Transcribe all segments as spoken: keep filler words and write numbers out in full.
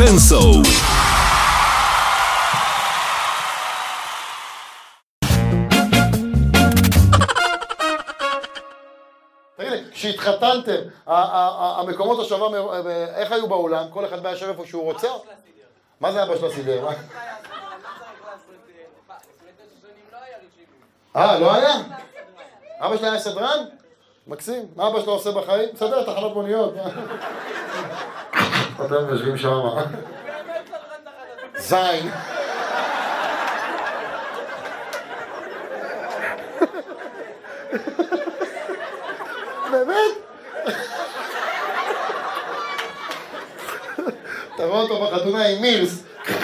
בן סו. כשהתחתנתם, המקומות השווה, איך היו באולם? כל אחד בא ישב איפה שהוא רוצה? מה זה אבא של הסידר? אה, לא היה? אבא שלה היה סדרן? מקסים. מה אבא שלו עושה בחיים? מסדר, תחנות מוניות. אתם יושבים שם. זין. באמת? תראו אותו בחתונה עם מילס.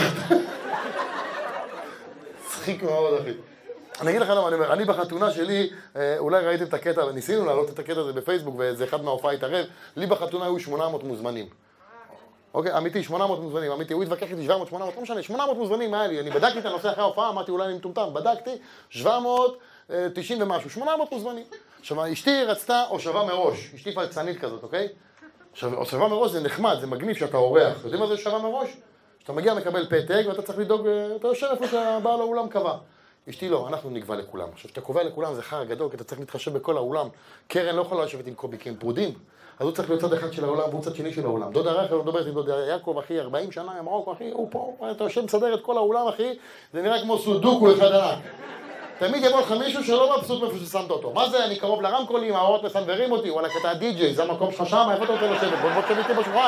צחיק מאוד, אחי. אני אגיד לך למה, אני אומר, אני בחתונה שלי, אולי ראיתם את הקטע, ניסינו להעלות את הקטע הזה בפייסבוק, וזה אחד מההופעה התערב, לי בחתונה היו שמונה מאות מוזמנים. אוקיי, אמיתי, שמונה מאות מוזמנים, אמיתי, הוא התווכח איתי שבע מאות, שמונה מאות, לא משנה, שמונה מאות מוזמנים היה לי, אני בדקתי את הנושא אחרי ההופעה, אמרתי אולי אני מטומטם, בדקתי, שבע מאות תשעים ומשהו, שמונה מאות מוזמנים. עכשיו, אשתי רצתה הושבה מראש, אשתי פלצנית כזאת, אוקיי? עכשיו, הושבה מראש זה נחמד, זה מגניב שאתה אורח, יודעים מה זה הושבה מראש? שאתה מגיע מקבל פתק ואתה צריך לדאוג, אתה יושב איפה שהבעל האולם קבע. אשתי לא, אנחנו נקבע לכולם. עכשיו, שאתה קובע לכולם זה חר גדול, כי אתה צריך להתחשב בכל האולם. קרן לא יכולה לשבת עם קובי, כי הם פרודים. אז הוא צריך להיות צד אחד של העולם והוא צד שני של העולם. דודה רחל לא מדברת עם דודה יעקב, אחי, ארבעים שנה, אמרו, אחי, הוא פה, אתה יושב מסדר את כל האולם, אחי, זה נראה כמו סודוקו אחד ענק. תמיד יבוא לך מישהו שלא מבסוט מאיפה ששמת אותו. מה זה? אני קרוב לרמקולים, האורות מסנברים אותי, וואלה, אתה די-ג'יי, זה המקום שלך שם, איפה אתה רוצה לשבת? בוא בוא תשב בשולחן.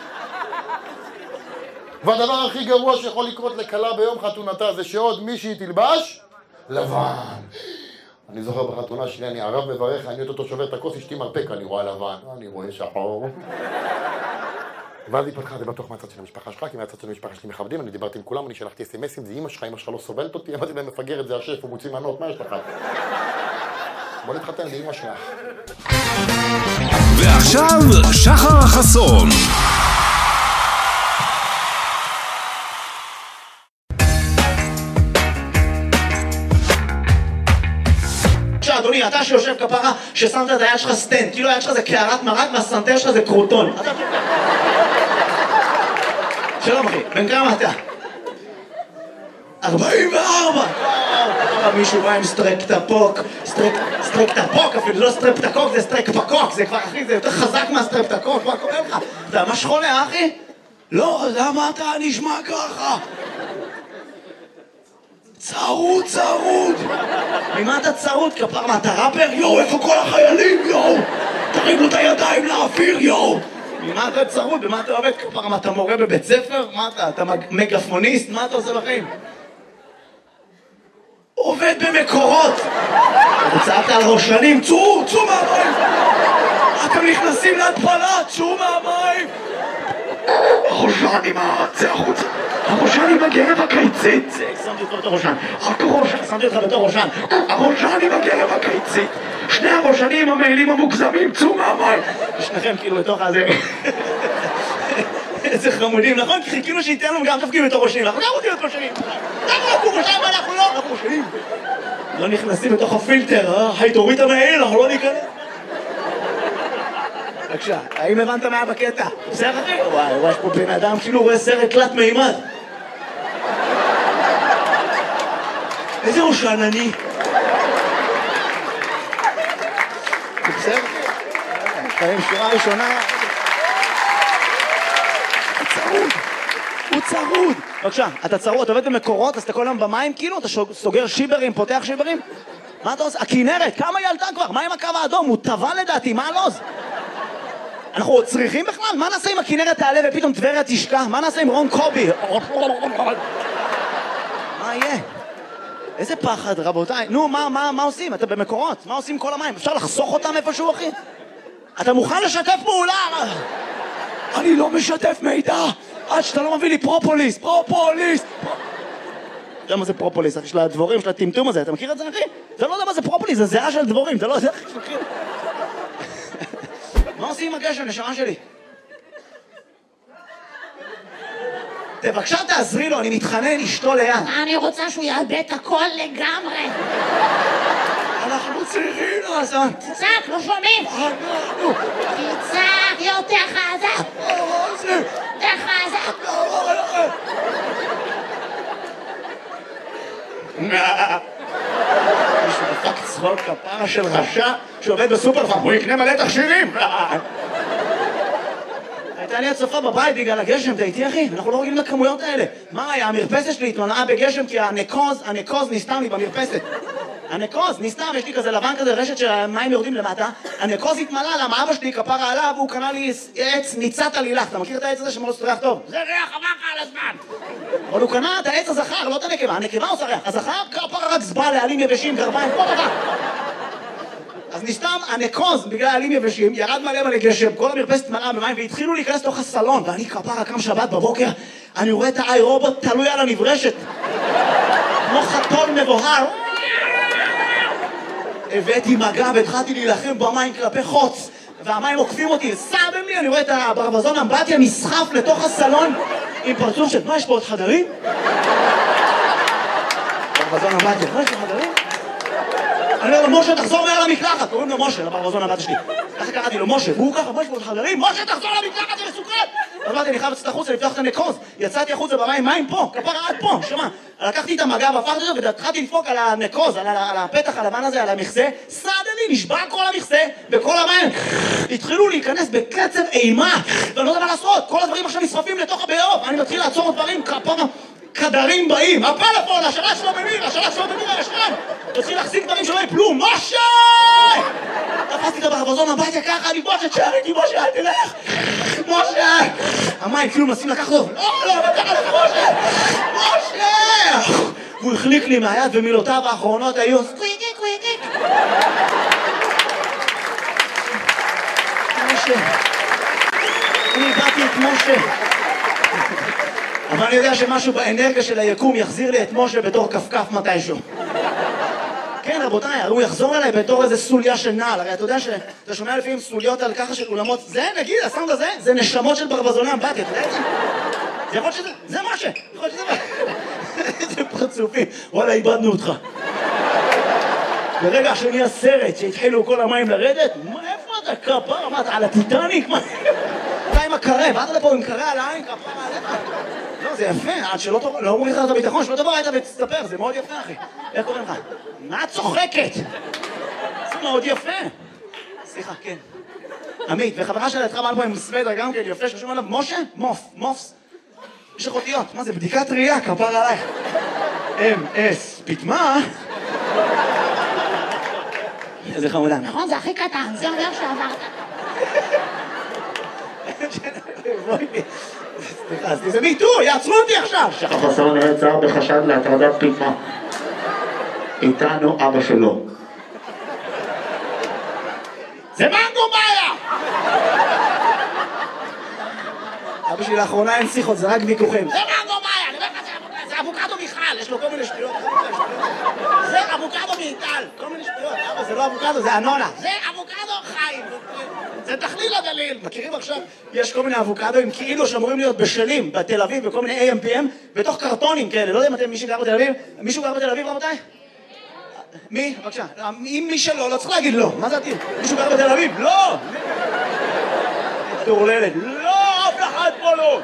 והדבר הכי גרוע שיכול לקרות לקלה ביום חתונתה זה שעוד מישהי תלבש לבן. אני זוכר בחתונה שלי, אני ערב מברך, אני אותו שובר את הכוס, אשתי מרפק, אני רואה לבן, אני רואה שחור. ואז היא פתחה, זה בטוח מהצד של המשפחה שלך, כי מהצד של המשפחה שלי מכבדים, אני דיברתי עם כולם, אני שלחתי אס-אמסים, זה אמא שלך, אמא שלך לא סובלת אותי, אמרתי להם מפגר את זה השף, הוא מוציא מנות, מה יש לך? בוא נתחתן, זה אמא שלך. ועכשיו, שחר החסון. אדוני, אתה שיושב כפרה ששמת את היד שלך סטנד, כאילו היד שלך זה קערת מרק והסנטר שלך זה קרוטון. שלום אחי, בן כמה אתה? ארבעים וארבע! מישהו בא עם סטרקטפוק, סטרקטפוק אפילו, לא סטרפטקוק, זה סטרקפקוק, זה כבר אחי, זה יותר חזק מהסטרפטקוק, מה קורה לך? אתה ממש חולה אחי? לא, למה אתה נשמע ככה? צרוד, צרוד! ממה אתה צרוד? כפר, מה אתה ראפר? יואו, איפה כל החיילים? יואו! תרימו את הידיים לאוויר, יואו! ממה אתה צרוד? במה אתה עובד? כפר, מה אתה מורה בבית ספר? מה אתה? אתה מגפוניסט? מה אתה עושה בחיים? עובד במקורות! הצעת על ראשנים, צאו! צאו מהמים! אתם נכנסים להתפלה! צאו מהמים! הראשן עם הצא החוצה! הראשן עם הגרב הקיצית! שמתי אותך בתור ראשן! רק הראשן! שמתי אותך בתור ראשן! הראשן עם הגרב הקיצית! שני הראשנים המעילים המוגזמים! צאו מהמים! שניכם כאילו בתוך הזה... איזה חמודים, נכון? כי חיכינו שייתן לנו גם תפקיד בתור ראשנים! אנחנו גם רוצים להיות ראשנים! למה אנחנו ראשנים ואנחנו לא? אנחנו ראשנים! לא נכנסים בתוך הפילטר, אה? היי, תוריד את המעיל, אנחנו לא ניכנס! בבקשה, האם הבנת מה בקטע? בסדר אחי? וואי, וואי, יש פה בן אדם כאילו רואה סרט תלת מימד. איזה ראשן אני? בסדר? חיים שורה ראשונה. הוא צרוד. הוא צרוד. בבקשה, אתה צרוד, אתה עובד במקורות, אז אתה כל היום במים כאילו? אתה סוגר שיברים, פותח שיברים? מה אתה עושה? הכינרת, כמה היא עלתה כבר? מה עם הקו האדום? הוא טבע לדעתי, מה הלוז? אנחנו צריכים בכלל? מה נעשה אם הכינרת תעלה ופתאום טבריה תשקע? מה נעשה עם רון קובי? מה יהיה? איזה פחד, רבותיי. נו, מה, מה, מה עושים? אתה במקורות. מה עושים כל המים? אפשר לחסוך אותם איפשהו, אחי? אתה מוכן לשתף פעולה? אני לא משתף מידע. עד שאתה לא מביא לי פרופוליס. פרופוליס. אתה יודע מה זה פרופוליס? אחי, של הדבורים, של הטמטום הזה. אתה מכיר את זה, אחי? אתה לא יודע מה זה פרופוליס, זה זהה של דבורים. אתה לא יודע, אחי, מכיר? מה עושים עם הגשם, נשמה שלי? בבקשה תעזרי לו, אני מתחנן, אשתו ליד. אני רוצה שהוא יאבד את הכל לגמרי. אנחנו צריכים לעשות. תצעק, לא שומעים. אנחנו. תצעק יותר חזק. יותר חזק. מישהו דפק צחוק כפרה של רשע שעובד בסופר פארם, הוא יקנה מלא תכשירים! הייתה לי הצופה בבית בגלל הגשם, אתה איתי אחי? אנחנו לא רגילים לכמויות האלה. מה היה? המרפסת שלי התמלאה בגשם כי הנקוז, הנקוז נסתם לי במרפסת. הנקוז נסתם, יש לי כזה לבן כזה, רשת שהמים יורדים למטה. הנקוז התמלא, למה אבא שלי כפרה עליו, והוא קנה לי עץ ניצת עלילך. אתה מכיר את העץ הזה שמאוד ריח טוב? זה ריח אמרך על הזמן. אבל הוא קנה את העץ הזכר, לא את הנקבה. הנקבה עושה ריח. הזכר כפרה רק זבל, לעלים יבשים, גרביים, כל דבר. אז נסתם הנקוז בגלל עלים יבשים, ירד מלא מלא גשם, כל המרפסת מלאה במים והתחילו להיכנס לתוך הסלון ואני כפרה קם שבת בבוקר, אני רואה את האי רובוט תלוי על הנברשת כמו חתול מבוהר. הבאתי מגע והתחלתי להילחם במים כלפי חוץ והמים עוקפים אותי, סתם לי, אני רואה את הברווזון אמבטיה נסחף לתוך הסלון עם פרצוף של מה יש פה עוד חדרים? ברווזון אמבטיה, מה יש פה חדרים? אני אומר לו, משה, תחזור מעל המקלחת. קוראים לו משה, לברווזון הבת שלי. ככה קראתי לו, משה, והוא ככה, משה, בוא חדרים, משה, תחזור למקלחת, זה מסוכן! אז אמרתי, אני חייב לצאת החוצה, לפתוח את הנקוז. יצאתי החוצה במים, מים פה, כפרה עד פה, שמע. לקחתי את המגע והפכתי אותו, והתחלתי לדפוק על הנקוז, על הפתח הלבן הזה, על המכסה. סעדני, נשבר כל המכסה, וכל המים התחילו להיכנס בקצב אימה. ואני לא יודע מה לעשות, כל הדברים עכשיו נשרפים לתוך הבאוב. אני מתחיל לעצור דברים, כפרה. כדרים באים, הפלאפון, השלט שלו במיר, השלט שלו במיר הישן תתחיל להחזיק דברים שלא יפלו, משה! תפסתי את הברווזון הביתה ככה, אני משה, תשאר איתי, משה, אל תלך! משה! המים כאילו מנסים לקחת לו, לא, לא, אבל ככה לך, משה! משה! הוא החליק לי מהיד ומילותיו האחרונות היו קוויקיק, קוויקיק! משה! אני איבדתי את משה! אבל אני יודע שמשהו באנרגיה של היקום יחזיר לי את משה בתור כפכף מתישהו. כן, רבותיי, הוא יחזור אליי בתור איזה סוליה של נעל. הרי אתה יודע שאתה שומע לפעמים סוליות על ככה של אולמות, זה נגיד, הסאונד הזה, זה נשמות של ברווזוני אמבטיה, אתה יודע את זה? זה יכול להיות שזה, זה משה, יכול להיות שזה מה. איזה פרצופים, וואלה, איבדנו אותך. ברגע שנהיה סרט שהתחילו כל המים לרדת, איפה אתה כפר? מה, אתה על הטיטניק? אתה עם הקרה, באת לפה עם קרה על העין, כפר עליך. לא, זה יפה, עד שלא תבוא, לא אומרים לך את הביטחון, שלא תבוא היית ותסתפר, זה מאוד יפה, אחי. איך קוראים לך? מה את צוחקת? זה מאוד יפה. סליחה, כן. עמית, וחברה שלה התחברה פה עם סוודר גם כן, יפה, שחשוב עליו, משה? מוף, מופס. יש לך אותיות, מה זה, בדיקת ראייה, כפר עלייך. אם אס, פתמה. איזה חמודה. נכון, זה הכי קטן, זה אומר שעברת. סליחה, זה מיטו, יעצרו אותי עכשיו! שחר חסון נעצר בחשד להטרדת פתמה. איתנו אבא שלו. זה מנגו מאיה! אבא שלי לאחרונה אין שיחות, זה רק ויכוחים. זה מנגו מאיה! אני אומר לך, זה אבוקדו מיכל, יש לו כל מיני שטויות. זה אבוקדו מיטל, כל מיני שטויות. אבא, זה לא אבוקדו, זה אנונה. זה אבוקדו חיים. זה תכליל הגליל. מכירים עכשיו? יש כל מיני אבוקדוים כאילו שאמורים להיות בשלים בתל אביב, בכל מיני איי אם פי אם, בתוך קרטונים כאלה. לא יודע אם אתם מישהו גר בתל אביב? מישהו גר בתל אביב, רבותיי? מי? בבקשה. אם מי שלא, לא צריך להגיד לא. מה זה עתיד? מישהו גר בתל אביב? לא! תורללת. לא! אף אחד פה לא!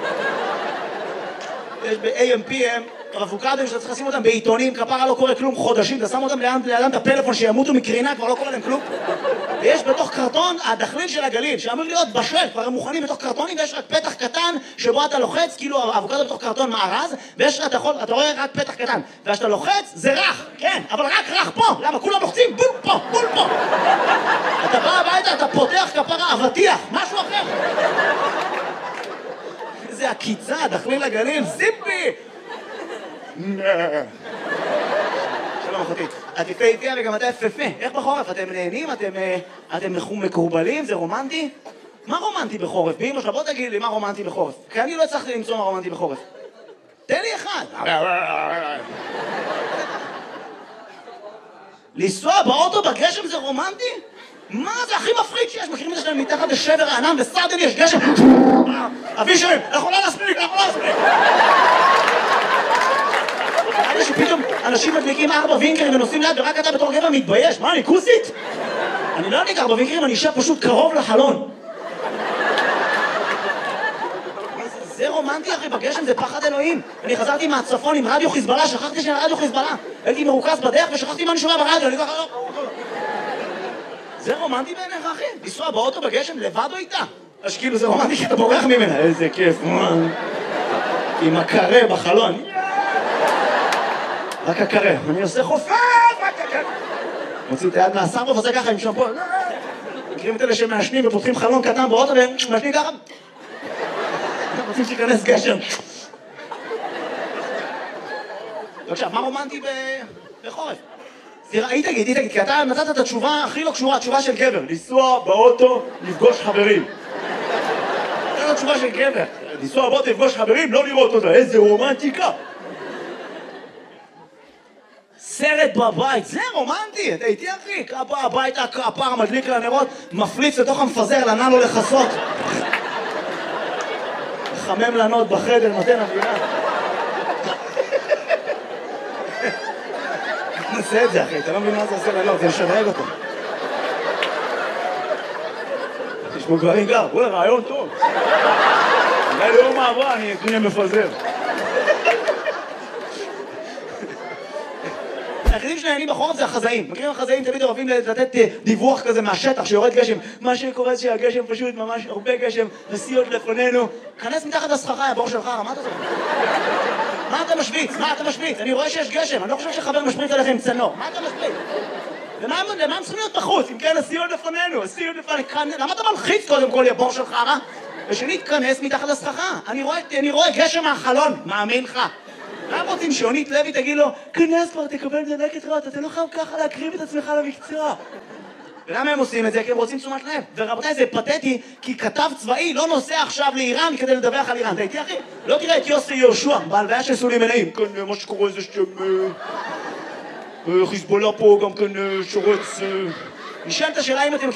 יש ב-איי אם פי אם אבוקדוים שאתה צריך לשים אותם בעיתונים, כפרה לא קורה כלום חודשים, אתה שם אותם לידם את הפלאפון שימותו מקרינה, כבר לא קורה להם כלום. ויש בתוך קרטון הדחליל של הגליל, שאמור להיות בשל, כבר הם מוכנים בתוך קרטונים, ויש רק פתח קטן שבו אתה לוחץ, כאילו האבוקדו בתוך קרטון מארז, ויש אתה יכול, אתה רואה רק פתח קטן, וכשאתה לוחץ זה רך, כן, אבל רק רך פה, למה? כולם לוחצים בול פה, בול פה. אתה בא הביתה, אתה פותח כפרה אבטיח, משהו אחר. איזה עקיצה, דחליל הגליל, זיפי! שלום אחותי, את יפהפייה וגם אתה יפהפה. איך בחורף? אתם נהנים? אתם, אתם מקורבלים? זה רומנטי? מה רומנטי בחורף? באמא שלה, בוא תגיד לי מה רומנטי בחורף. כי אני לא הצלחתי למצוא מה רומנטי בחורף. תן לי אחד. לנסוע באוטו בגשם זה רומנטי? מה זה הכי מפחיד שיש? מכירים את זה שלהם מתחת לשבר הענן וסעדני יש גשם? אבי שרים, אנחנו לא נספיק, אנחנו לא נספיק. נראה שפתאום אנשים מדליקים ארבע וינקרים ונוסעים ליד ורק אתה בתור גבר מתבייש. מה, אני כוסית? אני לא אדליק ארבע וינקרים, אני אשב פשוט קרוב לחלון. זה רומנטי. רומנטי, אחי, בגשם זה פחד אלוהים. אני חזרתי מהצפון עם רדיו חיזבאללה, שכחתי שאני רדיו חיזבאללה. הייתי מרוכז בדרך ושכחתי מה אני שומע ברדיו, אני ככה... זה רומנטי בעיניך, אחי? לנסוע באוטו בגשם לבד או איתה? אז כאילו זה רומנטי כי אתה בורח ממנה. איזה כיף, עם הקרה בחלון. רק הקרה. אני עושה חופף, רק הקרה. מוציא את היד מהסרבוף, עושה ככה עם שמפו. מכירים את אלה שמעשנים ופותחים חלון קטן באוטו ומעשנים ככה? רוצים שיכנס גשם. בבקשה, מה רומנטי בחורף? היא תגיד, היא תגיד, כי אתה נתת את התשובה הכי לא קשורה, התשובה של גבר. לנסוע באוטו, לפגוש חברים. זו התשובה של גבר. לנסוע באוטו, לפגוש חברים, לא לראות אותה. איזה רומנטיקה. סרט בבית, זה רומנטי. אתה איתי אחי? בא הביתה, הפער מדליק לנרות, מפליץ לתוך המפזר, לנן לו לחסות. חמם לנות בחדר, נותן אווירה. נעשה את זה אחי, אתה לא מבין מה זה עושה לנות, זה לשדרג אותו. תשמעו גברים גר, בואו לרעיון טוב. אולי ליום מעברה אני אקנה מפזר. היחידים שנהנים בחורף זה החזאים. מכירים החזאים תמיד אוהבים לתת דיווח כזה מהשטח שיורד גשם. מה שקורה זה שהגשם פשוט ממש הרבה גשם, נסיעות לפנינו. כנס מתחת לסככה, הבור שלך, מה אתה זוכר? מה אתה משוויץ? מה אתה משוויץ? אני רואה שיש גשם, אני לא חושב שחבר משפריץ עליך עם צנור. מה אתה משוויץ? למה הם צריכים להיות בחוץ? אם כן, נסיעות לפנינו, נסיעות לפנינו. למה אתה מלחיץ קודם כל, הבור שלך, רע? ושנית, כנס מתחת לסככה. אני רואה גשם מהחלון, מאמין לך. מה רוצים שיונית לוי תגיד לו, כנס כבר, תקבל דלקת רעות, אתה לא חייב ככה להקריב את עצמך למקצוע. ולמה הם עושים את זה? כי הם רוצים תשומת לב. ורבותיי, זה פתטי, כי כתב צבאי לא נוסע עכשיו לאיראן כדי לדווח על איראן. אתה איתי אחי? לא תראה את יוסי יהושע, בהלוויה של סולימאני. כן, מה שקורה זה שם... חיזבאללה פה גם כן שורץ... נשאלת השאלה אם אתם...